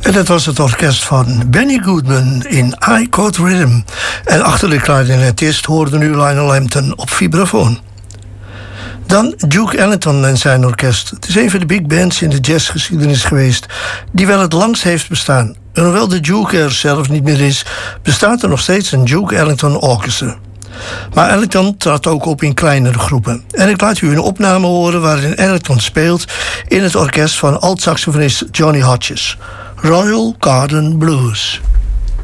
En dat was het orkest van Benny Goodman in I Caught Rhythm. En achter de clarinetist hoorden u Lionel Hampton op vibrafoon. Dan Duke Ellington en zijn orkest. Het is een van de big bands in de jazzgeschiedenis geweest die wel het langst heeft bestaan. En hoewel de Duke er zelf niet meer is, bestaat er nog steeds een Duke Ellington Orchestra. Maar Ellington trad ook op in kleinere groepen. En ik laat u een opname horen waarin Ellington speelt in het orkest van alt-saxofonist Johnny Hodges. Royal Garden Blues.